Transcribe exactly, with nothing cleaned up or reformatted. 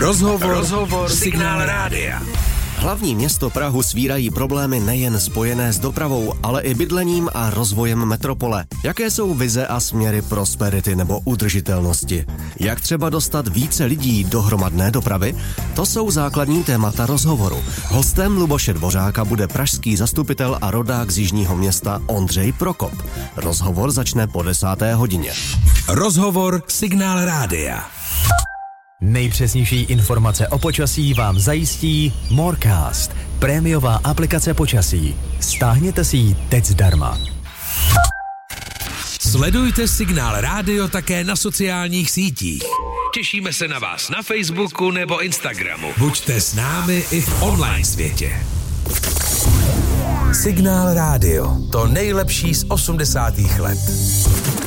Rozhovor, Rozhovor Signál Rádia. Hlavní město Prahu svírají problémy nejen spojené s dopravou, ale i bydlením a rozvojem metropole. Jaké jsou vize a směry prosperity nebo udržitelnosti? Jak třeba dostat více lidí do hromadné dopravy? To jsou základní témata rozhovoru. Hostem Luboše Dvořáka bude pražský zastupitel a rodák z jižního města Ondřej Prokop. Rozhovor začne po desáté hodině. Rozhovor Signál Rádia. Nejpřesnější informace o počasí vám zajistí Morecast, prémiová aplikace počasí. Stáhněte si ji teď zdarma. Sledujte Signál Rádio také na sociálních sítích. Těšíme se na vás na Facebooku nebo Instagramu. Buďte s námi i v online světě. Signál Rádio. To nejlepší z osmdesátých let.